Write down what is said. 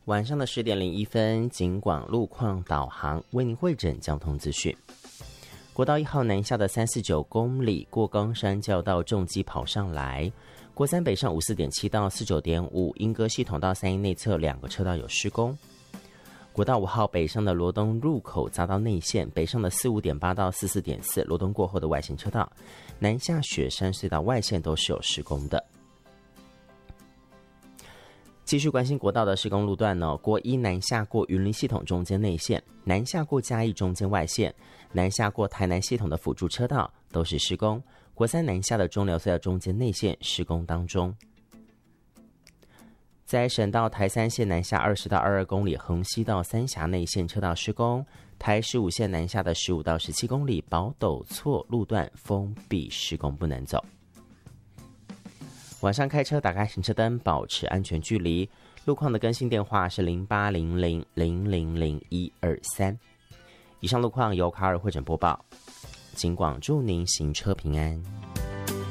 晚上的10点01分，警广路况导航为您汇整交通资讯。国道1号南下的349公里过冈山交道重机跑上来，国三北上54.7到49.5，莺歌系统到3一内侧2个车道有施工。国道5号北上的罗东入口匝道内线，北上的45.8到44.4，罗东过后的外线车道，南下雪山隧道外线都是有施工的。继续关心国道的施工路段呢，国一南下过云林系统中间内线，南下过嘉义中间外线，南下过台南系统的辅助车道都是施工。国三南下的中寮隧道中间内线施工当中。在省道台3线南下20到22公里，横溪到三峡内线车道施工；台15线南下的15到17公里，宝斗厝路段封闭施工不能走。晚上开车打开行车灯，保持安全距离。路况的更新电话是0800000123。以上路况由卡尔汇整播报，警广祝您行车平安。